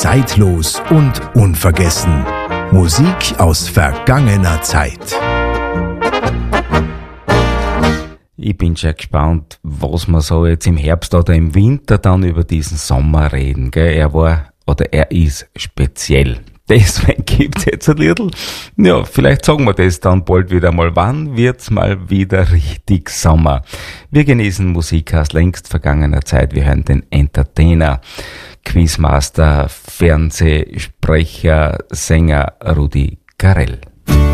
Zeitlos und unvergessen. Musik aus vergangener Zeit. Ich bin schon gespannt, was wir so jetzt im Herbst oder im Winter dann über diesen Sommer reden. Gell? Er ist speziell. Deswegen gibt's jetzt ein Liedl. Ja, vielleicht sagen wir das dann bald wieder mal. Wann wird's mal wieder richtig Sommer? Wir genießen Musik aus längst vergangener Zeit. Wir hören den Entertainer, Quizmaster, Fernsehsprecher, Sänger Rudi Carrell.